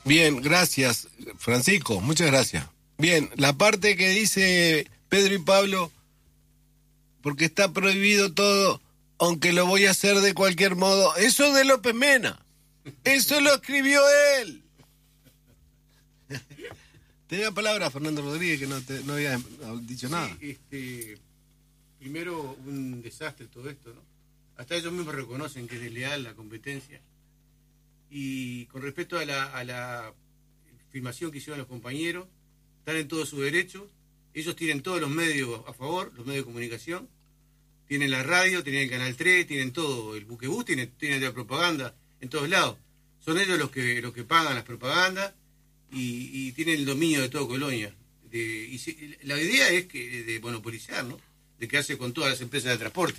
Bien, gracias, Francisco, muchas gracias. Bien, la parte que dice Pedro y Pablo, porque está prohibido todo, aunque lo voy a hacer de cualquier modo, eso es de López Mena, eso lo escribió él. Tenía palabra Fernando Rodríguez, que no había dicho nada. Sí, primero un desastre todo esto, ¿no? Hasta ellos mismos reconocen que es desleal la competencia. Y con respecto a la filmación que hicieron los compañeros, están en todo su derecho. Ellos tienen todos los medios a favor, los medios de comunicación. Tienen la radio, tienen el Canal 3, tienen todo. El Buquebús tienen la propaganda en todos lados. Son ellos los que pagan las propagandas y tienen el dominio de todo Colonia. La idea es de monopolizar, ¿no? De quedarse con todas las empresas de transporte.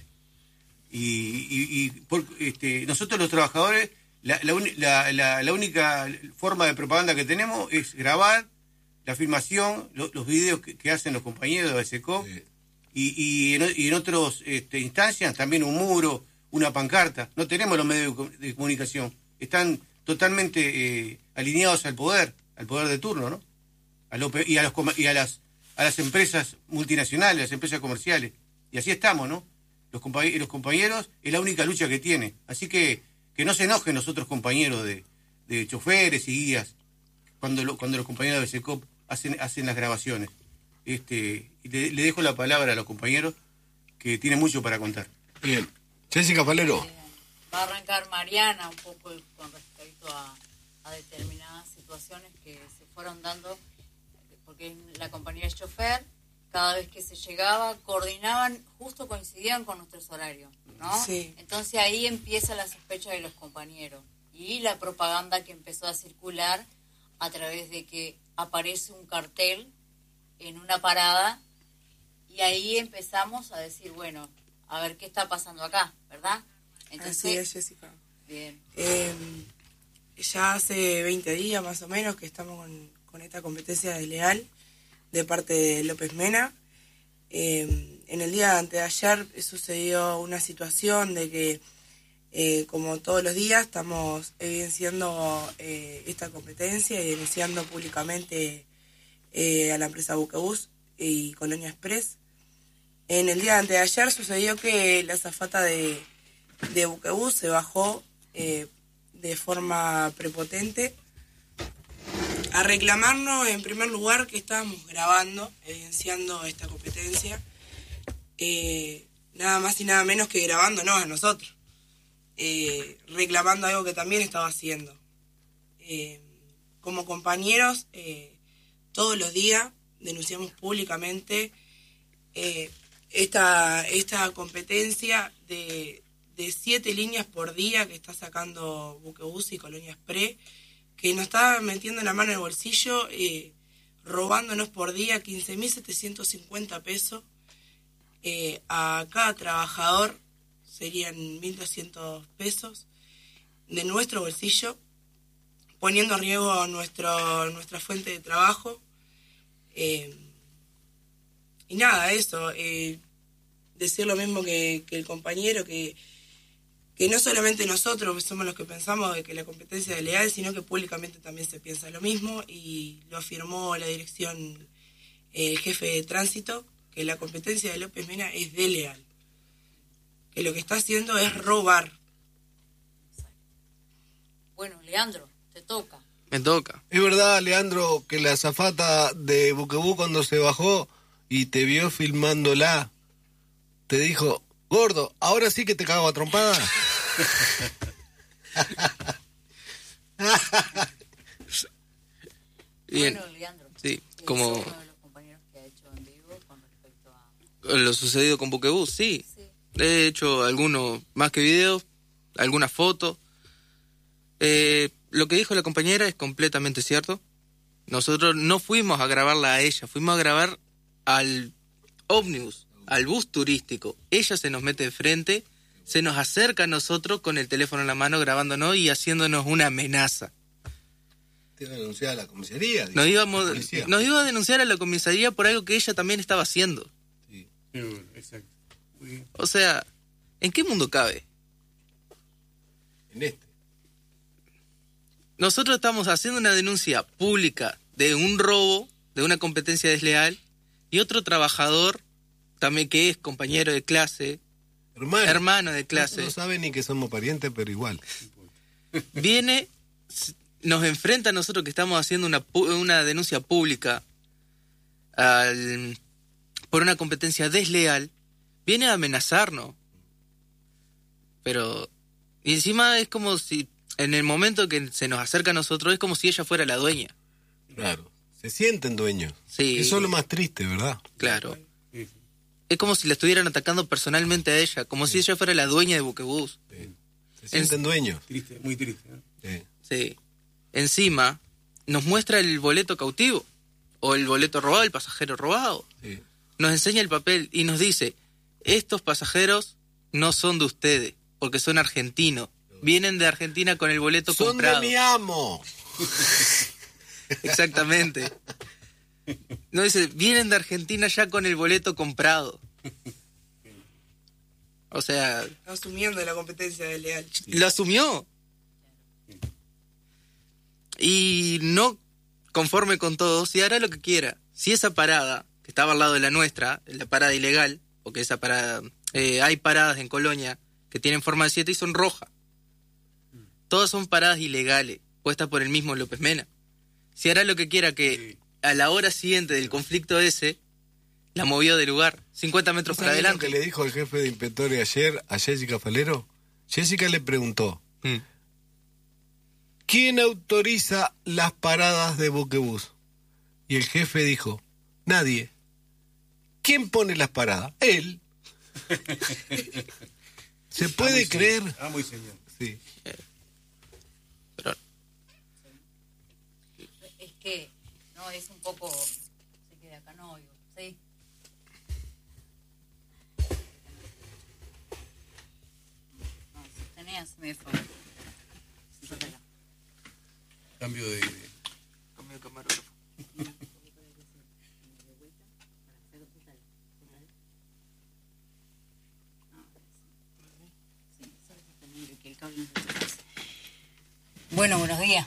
Nosotros los trabajadores, la única forma de propaganda que tenemos es grabar la filmación, los videos que hacen los compañeros de ABSECOP, sí. y en otras instancias también un muro, una pancarta. No tenemos los medios de comunicación, están totalmente alineados al poder de turno, ¿no? Y a las empresas multinacionales, las empresas comerciales. Y así estamos, ¿no? Los compañeros es la única lucha que tiene. Así que no se enojen los otros compañeros de choferes y guías cuando los compañeros de ABSECOP hacen las grabaciones. Y le dejo la palabra a los compañeros que tienen mucho para contar. Bien. Jessica Falero. Va a arrancar Mariana un poco con respecto a determinadas situaciones que se fueron dando, porque la compañía de chofer, cada vez que se llegaba, coordinaban, justo coincidían con nuestros horarios, ¿no? Sí. Entonces ahí empieza la sospecha de los compañeros y la propaganda que empezó a circular a través de que aparece un cartel en una parada y ahí empezamos a decir, bueno, a ver qué está pasando acá, ¿verdad? Entonces, así es, Jessica. Bien. Ya hace 20 días más o menos que estamos con esta competencia desleal de parte de López Mena. En el día de anteayer sucedió una situación de que, como todos los días, estamos evidenciando esta competencia y denunciando públicamente a la empresa Buquebús y Colonia Express. En el día de anteayer sucedió que la azafata de Buquebús se bajó de forma prepotente a reclamarnos, en primer lugar, que estábamos grabando, evidenciando esta competencia, nada más y nada menos que grabándonos a nosotros, reclamando algo que también estaba haciendo. Como compañeros, todos los días denunciamos públicamente esta competencia de 7 líneas por día que está sacando Buquebús y Colonia Express, que nos está metiendo la mano en el bolsillo, robándonos por día 15.750 pesos. A cada trabajador serían 1.200 pesos de nuestro bolsillo, poniendo en riesgo nuestra fuente de trabajo. Y nada, eso, decir lo mismo que el compañero, que no solamente nosotros somos los que pensamos de que la competencia es leal, sino que públicamente también se piensa lo mismo, y lo afirmó la dirección, el jefe de tránsito, que la competencia de López Mena es desleal, que lo que está haciendo es robar. Bueno, Leandro, te toca. Me toca. Es verdad, Leandro, que la azafata de Buquebús cuando se bajó y te vio filmándola, te dijo: gordo, ahora sí que te cago a trompada. Bien. Bueno, Leandro, sí, como uno de los compañeros que ha hecho en vivo con respecto a lo sucedido con Buquebús, sí. He hecho algunos más que videos, algunas fotos. Lo que dijo la compañera es completamente cierto. Nosotros no fuimos a grabarla a ella, fuimos a grabar al ómnibus, al bus turístico. Ella se nos mete de frente, se nos acerca a nosotros con el teléfono en la mano grabándonos y haciéndonos una amenaza. Te iba a denunciar a la comisaría. Nos iba a denunciar a la comisaría por algo que ella también estaba haciendo. Sí. Exacto. Muy bien. O sea, ¿en qué mundo cabe? En este. nosotros estamos haciendo una denuncia pública de un robo, de una competencia desleal, y otro trabajador, también que es compañero de clase, hermano de clase. No sabe ni que somos parientes, pero igual. Viene, nos enfrenta a nosotros que estamos haciendo una denuncia pública por una competencia desleal, viene a amenazarnos. Pero, y encima es como si, en el momento que se nos acerca a nosotros, es como si ella fuera la dueña. Claro, se sienten dueños. Sí. Eso es lo más triste, ¿verdad? Claro. Es como si la estuvieran atacando personalmente a ella, como si ella fuera la dueña de Buquebús. Sí. Se sienten dueños. Triste, muy triste, ¿no? Sí. Encima, nos muestra el boleto cautivo, o el boleto robado, el pasajero robado. Sí. Nos enseña el papel y nos dice, estos pasajeros no son de ustedes, porque son argentinos. Vienen de Argentina con el boleto comprado. ¡Son de mi amo! Exactamente. No, dice, vienen de Argentina ya con el boleto comprado. O sea... Asumiendo la competencia desleal. Lo asumió. Y no conforme con todo, si hará lo que quiera. Si esa parada, que estaba al lado de la nuestra, la parada ilegal, porque esa parada... hay paradas en Colonia que tienen forma de 7 y son rojas. Todas son paradas ilegales, puestas por el mismo López Mena. Si hará lo que quiera que a la hora siguiente del conflicto ese, la movió del lugar, 50 metros para adelante. ¿Lo que le dijo el jefe de inspectores ayer a Jessica Falero? Jessica le preguntó, ¿quién autoriza las paradas de Buquebús? Y el jefe dijo, nadie. ¿Quién pone las paradas? Él. ¿Se puede creer? Muy señor. Sí. Es que, no, es un poco... Se queda acá, no oigo, ¿sí? No, sostenía, se me fue. Cambio de camarógrafo. Bueno, buenos días.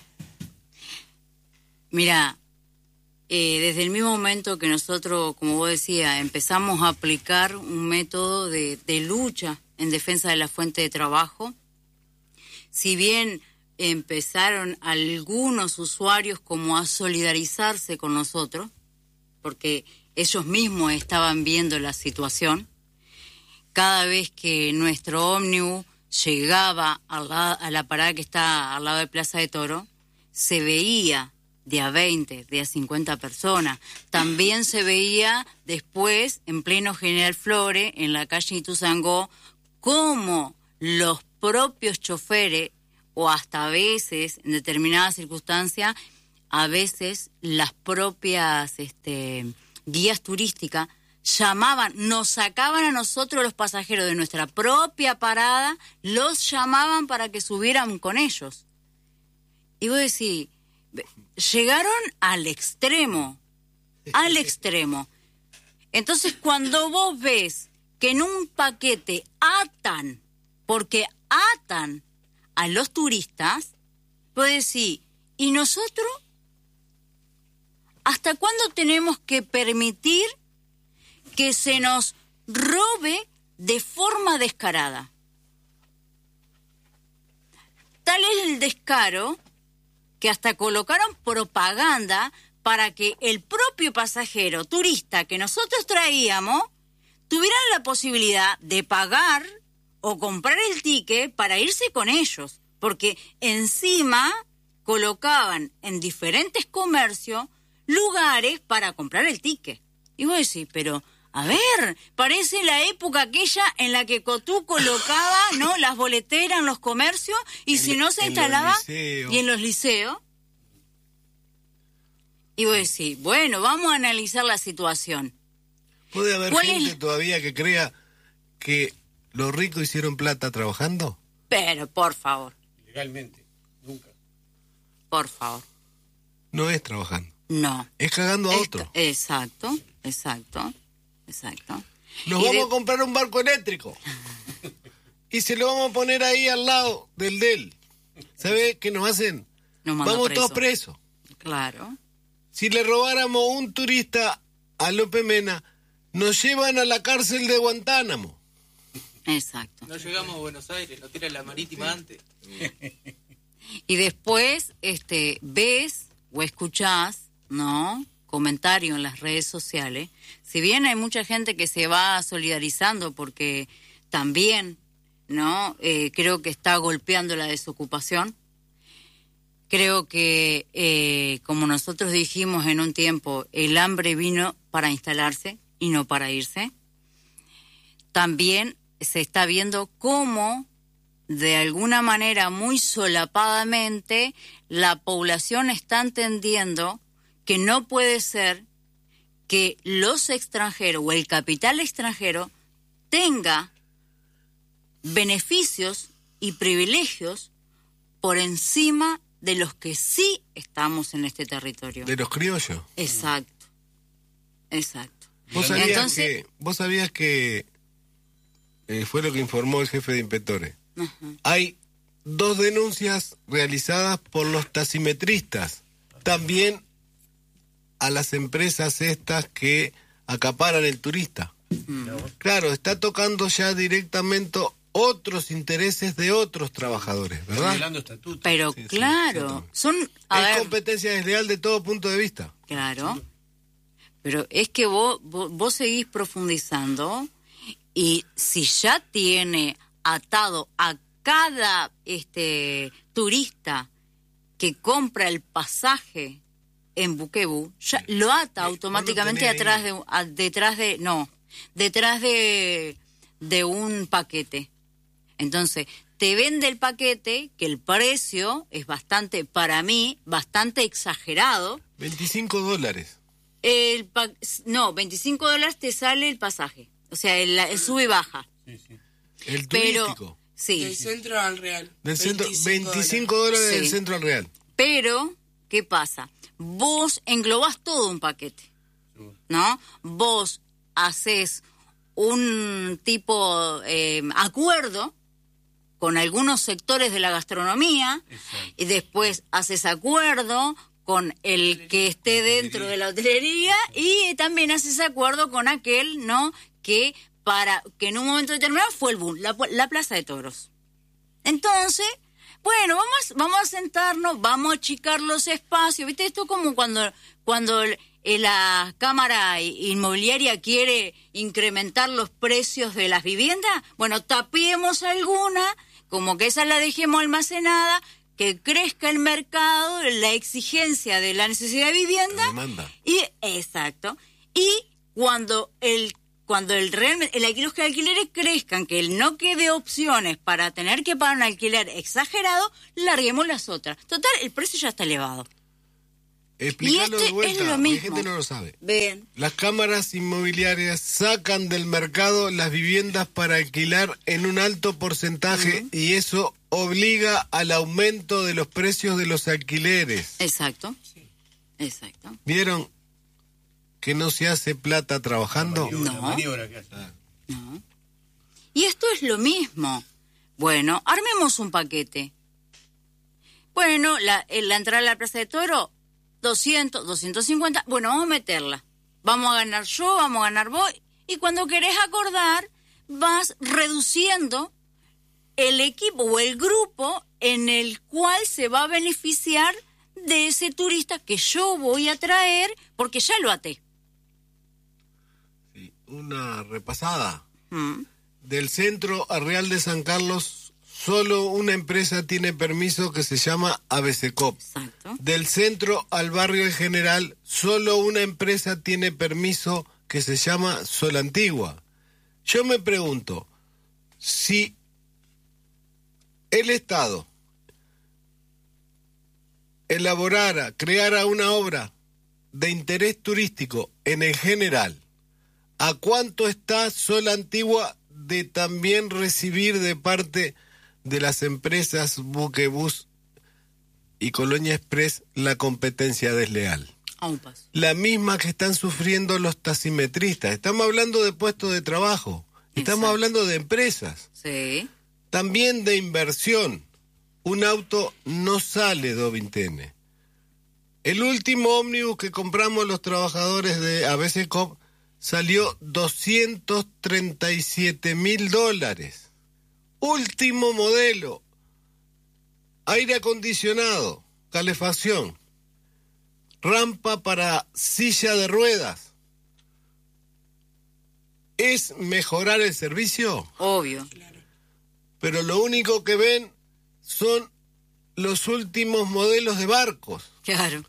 Mira, desde el mismo momento que nosotros, como vos decías, empezamos a aplicar un método de lucha en defensa de la fuente de trabajo, si bien empezaron algunos usuarios como a solidarizarse con nosotros, porque ellos mismos estaban viendo la situación, cada vez que nuestro ómnibus llegaba a la parada que está al lado de Plaza de Toro, se veía de a 20, de a 50 personas. También se veía después, en pleno General Flores, en la calle Ituzaingó, cómo los propios choferes, o hasta a veces, en determinadas circunstancias, a veces las propias guías turísticas llamaban, nos sacaban a nosotros los pasajeros de nuestra propia parada, los llamaban para que subieran con ellos. Y vos decís, llegaron al extremo. Entonces, cuando vos ves que en un paquete atan, porque atan a los turistas, vos decís, ¿y nosotros? ¿Hasta cuándo tenemos que permitir que se nos robe de forma descarada? Tal es el descaro que hasta colocaron propaganda para que el propio pasajero turista que nosotros traíamos tuvieran la posibilidad de pagar o comprar el ticket para irse con ellos, porque encima colocaban en diferentes comercios lugares para comprar el ticket. Y vos decís, pero a ver, parece la época aquella en la que Cotú colocaba, ¿no?, las boleteras en los comercios y si no se instalaba y en los liceos. Y vos decís, bueno, vamos a analizar la situación. ¿Puede haber gente todavía que crea que los ricos hicieron plata trabajando? Pero, por favor. Legalmente, nunca. Por favor. No es trabajando. No. Es cagando a otro. Exacto. Nos vamos a comprar un barco eléctrico. Y se lo vamos a poner ahí al lado del. ¿Sabe qué nos hacen? nos manda vamos preso. todos presos. Claro. Si le robáramos un turista a López Mena, nos llevan a la cárcel de Guantánamo. Exacto. No llegamos a Buenos Aires, no tiran la marítima antes. Y después ves o escuchás, ¿no?, comentario en las redes sociales. Si bien hay mucha gente que se va solidarizando porque también, ¿no?, creo que está golpeando la desocupación. Creo que, como nosotros dijimos en un tiempo, el hambre vino para instalarse y no para irse. También se está viendo cómo, de alguna manera muy solapadamente, la población está entendiendo que no puede ser que los extranjeros o el capital extranjero tenga beneficios y privilegios por encima de los que sí estamos en este territorio. De los criollos. Exacto. Exacto. ¿Vos sabías que fue lo que informó el jefe de inspectores? Uh-huh. Hay 2 denuncias realizadas por los taximetristas, también a las empresas estas que acaparan el turista. Claro, está tocando ya directamente otros intereses de otros trabajadores, ¿verdad? Violando estatutos. Pero Sí, claro, son... a Es ver, competencia desleal de todo punto de vista. claro, pero es que vos seguís profundizando y si ya tiene atado a cada turista que compra el pasaje en Buquebú, ya lo ata automáticamente detrás de un paquete. Entonces, te vende el paquete, que el precio es bastante, para mí, bastante exagerado. $25. $25 te sale el pasaje. O sea, el sube y baja. Sí, sí. El Pero, turístico. sí. Del centro al real. Del centro, $25 Sí. del centro al real. Pero, ¿qué pasa? Vos englobás todo un paquete, ¿no? Vos haces un tipo acuerdo con algunos sectores de la gastronomía. Exacto. Y después haces acuerdo con el que esté dentro de la hotelería y también haces acuerdo con aquel, ¿no?, que en un momento determinado fue el boom, la Plaza de Toros. Entonces, bueno, vamos a sentarnos, vamos a achicar los espacios. ¿Viste? Esto es como cuando la Cámara Inmobiliaria quiere incrementar los precios de las viviendas. Bueno, tapiemos alguna, como que esa la dejemos almacenada, que crezca el mercado, la exigencia de la necesidad de vivienda. La demanda. Exacto. Y cuando los alquileres crezcan, que no quede opciones para tener que pagar un alquiler exagerado, larguemos las otras. Total, el precio ya está elevado. Explicarlo de vuelta, es lo la mismo. gente no lo sabe. Ven. Las cámaras inmobiliarias sacan del mercado las viviendas para alquilar en un alto porcentaje y eso obliga al aumento de los precios de los alquileres. Exacto. Exacto. ¿Vieron que no se hace plata trabajando? No. La maniobra que hace. No. Y esto es lo mismo. Bueno, armemos un paquete. Bueno, la entrada a la Plaza de Toro, 200, 250. Bueno, vamos a meterla. Vamos a ganar yo, vamos a ganar vos. Y cuando querés acordar, vas reduciendo el equipo o el grupo en el cual se va a beneficiar de ese turista que yo voy a traer porque ya lo até. Sí, una repasada. Mm. Del centro a Real de San Carlos, solo una empresa tiene permiso que se llama ABCCOP. Exacto. Del centro al barrio El General, solo una empresa tiene permiso que se llama Sol Antigua. Yo me pregunto, si el Estado creara una obra de interés turístico en El General, ¿a cuánto está Sol Antigua de también recibir de parte de las empresas Buquebús y Colonia Express la competencia desleal? A un paso. La misma que están sufriendo los taximetristas. Estamos hablando de puestos de trabajo, estamos Exacto. hablando de empresas, Sí. también de inversión. un auto no sale 2 vintenes. El último ómnibus que compramos los trabajadores de ABCCOP salió $237.000. Último modelo. Aire acondicionado, calefacción, rampa para silla de ruedas. ¿Es mejorar el servicio? Obvio. Pero lo único que ven son los últimos modelos de barcos. Claro.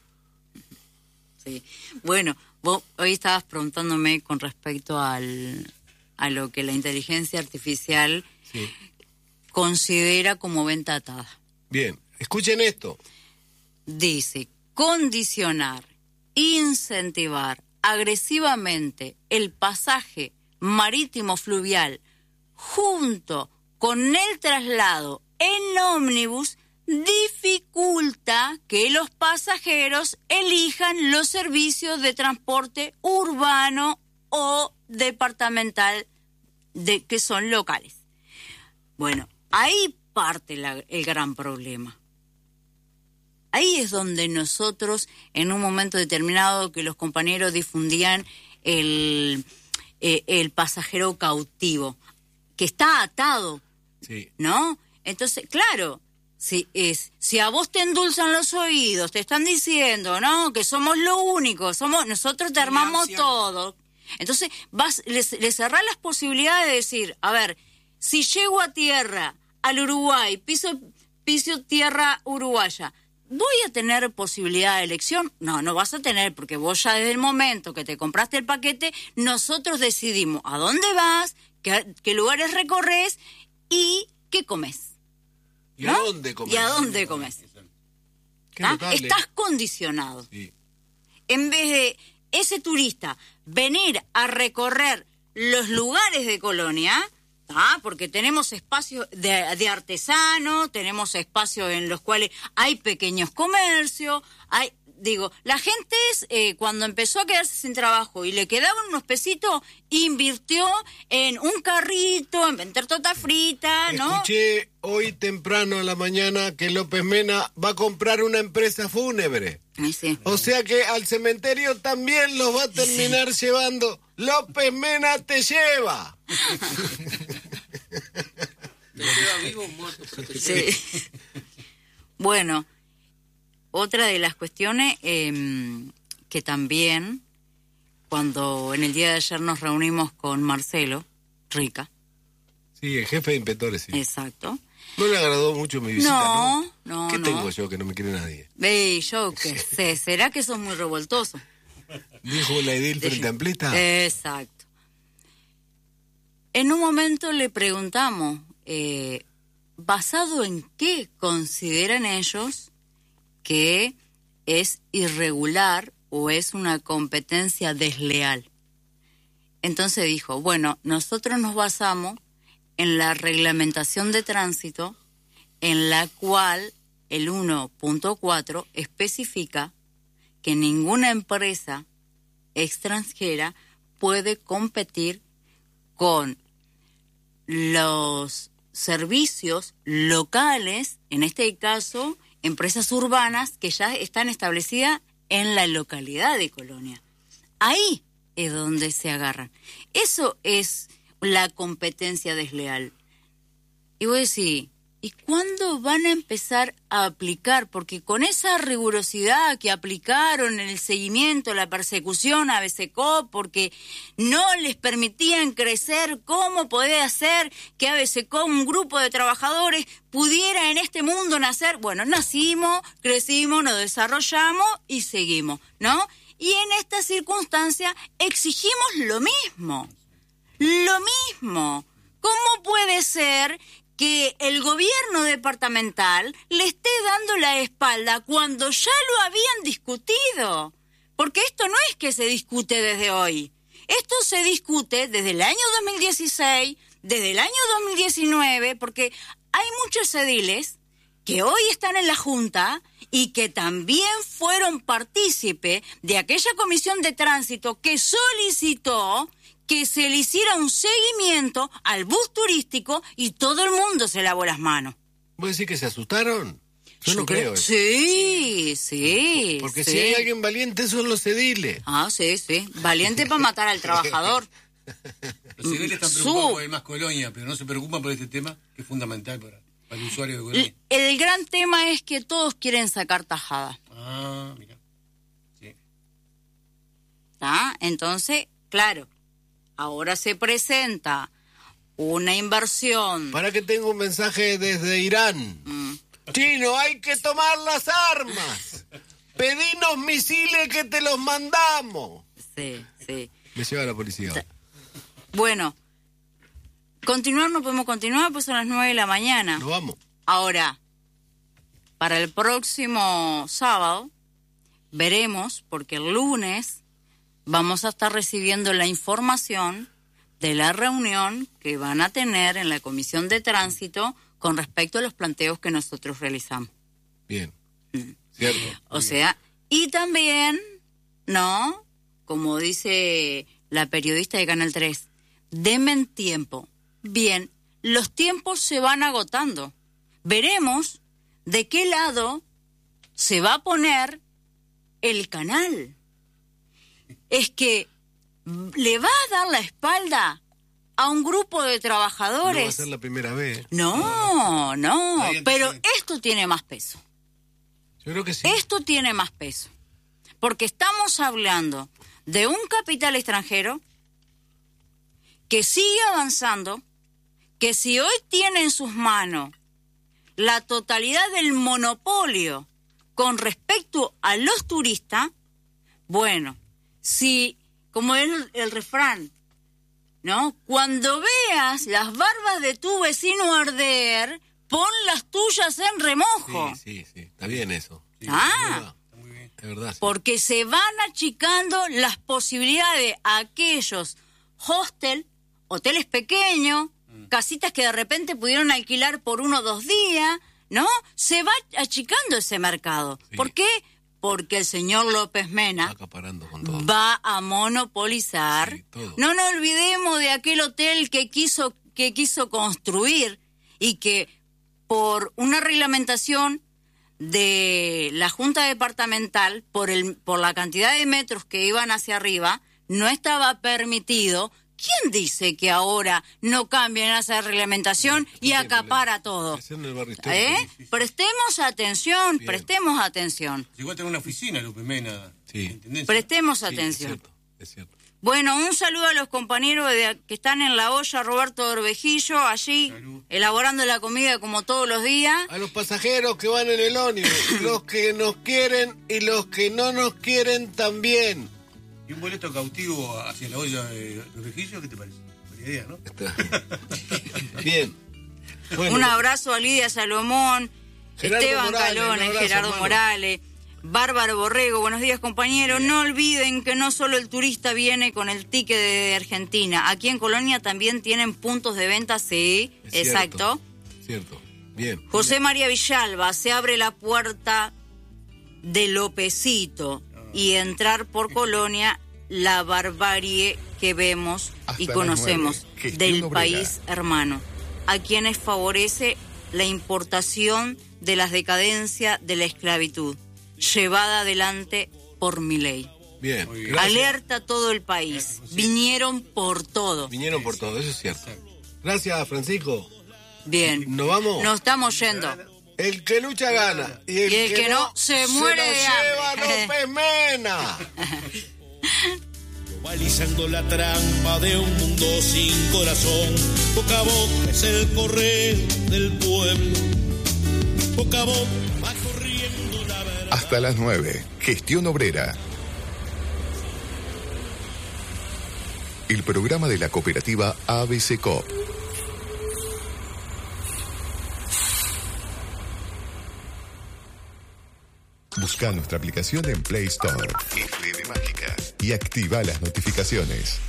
Sí. Bueno, vos hoy estabas preguntándome con respecto a lo que la inteligencia artificial considera como venta atada. Bien, escuchen esto. Dice, condicionar, incentivar agresivamente el pasaje marítimo fluvial junto con el traslado en ómnibus dificulta que los pasajeros elijan los servicios de transporte urbano o departamental que son locales. Bueno, ahí parte el gran problema. Ahí es donde nosotros, en un momento determinado que los compañeros difundían el pasajero cautivo, que está atado, ¿no? Entonces, claro, si a vos te endulzan los oídos, te están diciendo, ¿no?, que somos lo único, nosotros te armamos todo. Entonces, le cerrás las posibilidades de decir, a ver, si llego a tierra, al Uruguay, piso tierra uruguaya, ¿voy a tener posibilidad de elección? No vas a tener, porque vos ya desde el momento que te compraste el paquete, nosotros decidimos a dónde vas, qué lugares recorres y qué comes. ¿Y a dónde comes? ¿Y a dónde comes? Estás condicionado. Sí. En vez de ese turista venir a recorrer los lugares de Colonia, porque tenemos espacios de artesano, tenemos espacios en los cuales hay pequeños comercios, la gente cuando empezó a quedarse sin trabajo y le quedaban unos pesitos, invirtió en un carrito, en vender torta frita, ¿no? Escuché hoy temprano en la mañana que López Mena va a comprar una empresa fúnebre. Sí. O sea que al cementerio también los va a terminar llevando. López Mena te lleva. ¿Te lleva vivo o muerto? Sí. Bueno, otra de las cuestiones que también, cuando en el día de ayer nos reunimos con Marcelo Rica. Sí, el jefe de inspectores, sí. Exacto. No le agradó mucho mi visita, ¿no? ¿Qué tengo yo que no me quiere nadie? Yo qué sé, ¿será que sos muy revoltoso? Dijo la edil frente a Amplista. Exacto. En un momento le preguntamos, ¿basado en qué consideran ellos que es irregular o es una competencia desleal? Entonces dijo, bueno, nosotros nos basamos en la reglamentación de tránsito, en la cual el 1.4 especifica que ninguna empresa extranjera puede competir con los servicios locales, en este caso, empresas urbanas que ya están establecidas en la localidad de Colonia. Ahí es donde se agarran. Eso es la competencia desleal. Y voy a decir, ¿y cuándo van a empezar a aplicar? Porque con esa rigurosidad que aplicaron en el seguimiento, la persecución a ABCCOP, porque no les permitían crecer, ¿cómo podía ser que ABCCOP, un grupo de trabajadores, pudiera en este mundo nacer? Bueno, nacimos, crecimos, nos desarrollamos y seguimos, ¿no? Y en esta circunstancia exigimos lo mismo. Lo mismo. ¿Cómo puede ser que el gobierno departamental le esté dando la espalda cuando ya lo habían discutido? Porque esto no es que se discute desde hoy. Esto se discute desde el año 2016, desde el año 2019, porque hay muchos ediles que hoy están en la Junta y que también fueron partícipe de aquella comisión de tránsito que solicitó que se le hiciera un seguimiento al bus turístico y todo el mundo se lavó las manos. ¿Vos decís que se asustaron? Yo no creo eso. Sí. Porque sí. si hay alguien valiente son los ediles. Sí. Valiente para matar al trabajador. Los civiles están preocupados por el Más Colonia, pero no se preocupan por este tema que es fundamental para el usuario de Colonia. El gran tema es que todos quieren sacar tajada. Mira. Sí. ¿Tá? Entonces, claro, ahora se presenta una inversión. Para que tenga un mensaje desde Irán. Chino, hay que tomar las armas. Pedinos misiles que te los mandamos. Sí. Me lleva la policía. Bueno, continuar no podemos continuar, pues son las 9 de la mañana. Nos vamos. Ahora, para el próximo sábado, veremos, porque el lunes vamos a estar recibiendo la información de la reunión que van a tener en la Comisión de Tránsito con respecto a los planteos que nosotros realizamos. Bien. Cierto. O sea, y también, ¿no? Como dice la periodista de Canal 3, denme tiempo. Bien, los tiempos se van agotando. Veremos de qué lado se va a poner el canal. Es que le va a dar la espalda a un grupo de trabajadores. No va a ser la primera vez. No, pero esto tiene más peso. Yo creo que sí. Esto tiene más peso. Porque estamos hablando de un capital extranjero que sigue avanzando, que si hoy tiene en sus manos la totalidad del monopolio con respecto a los turistas, bueno, si, como es el refrán, ¿no? Cuando veas las barbas de tu vecino arder, pon las tuyas en remojo. Sí, está bien eso. Sí, es verdad. Sí. Porque se van achicando las posibilidades a aquellos hoteles pequeños, casitas que de repente pudieron alquilar por 1 o 2 días, ¿no? Se va achicando ese mercado. Sí. ¿Por qué? Porque el señor López Mena va a monopolizar. Todo. No nos olvidemos de aquel hotel que quiso construir y que por una reglamentación de la Junta Departamental, por la cantidad de metros que iban hacia arriba, no estaba permitido. ¿Quién dice que ahora no cambien esa reglamentación y acapara todo? Prestemos atención, prestemos atención. Llegó a tener una oficina, López Mena. Sí. Prestemos atención. Es cierto. Bueno, un saludo a los compañeros que están en la olla, Roberto Orbejillo, allí, elaborando la comida como todos los días. A los pasajeros que van en el ómnibus, los que nos quieren y los que no nos quieren también. ¿Y un boleto cautivo hacia la olla de Orbejillo? ¿Qué te parece? Buena idea, ¿no? Bien. Bueno. Un abrazo a Lidia Salomón, Esteban Calones, Gerardo Morales, Bárbaro Borrego. Buenos días, compañeros. No olviden que no solo el turista viene con el ticket de Argentina. Aquí en Colonia también tienen puntos de venta, sí, exacto. Cierto. Bien. José María Villalba, se abre la puerta de Lopecito y entrar por Colonia, la barbarie que vemos hasta y conocemos del país hermano, a quienes favorece la importación de las decadencias de la esclavitud, llevada adelante por Milei. Bien. Alerta a todo el país. Vinieron por todo. Vinieron por todo, eso es cierto. Gracias, Francisco. Bien. ¿Nos vamos? Nos estamos yendo. El que lucha gana. Y el que no se muere de hambre. López Mena. Globalizando la trampa de un mundo sin corazón. Boca a boca es el correo del pueblo. Boca a boca va corriendo la verdad. Hasta las 9. Gestión Obrera. El programa de la cooperativa ABC Coop. Busca nuestra aplicación en Play Store. F de Mágica. Y activa las notificaciones.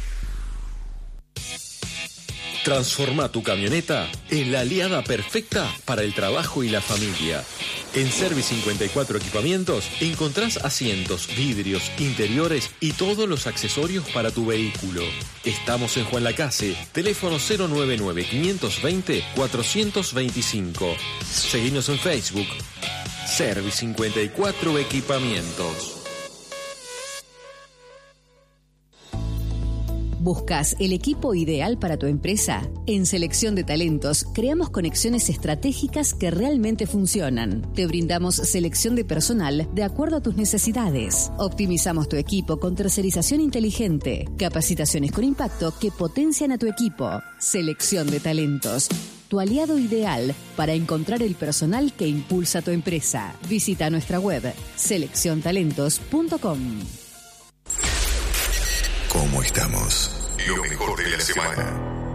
Transforma tu camioneta en la aliada perfecta para el trabajo y la familia. En Service 54 Equipamientos encontrás asientos, vidrios, interiores y todos los accesorios para tu vehículo. Estamos en Juan Lacase, teléfono 099-520-425. Seguinos en Facebook. Service 54 Equipamientos. ¿Buscas el equipo ideal para tu empresa? En Selección de Talentos creamos conexiones estratégicas que realmente funcionan. Te brindamos selección de personal de acuerdo a tus necesidades. Optimizamos tu equipo con tercerización inteligente, capacitaciones con impacto que potencian a tu equipo. Selección de Talentos, tu aliado ideal para encontrar el personal que impulsa tu empresa. Visita nuestra web selecciontalentos.com. ¿Cómo estamos? Lo mejor de la semana.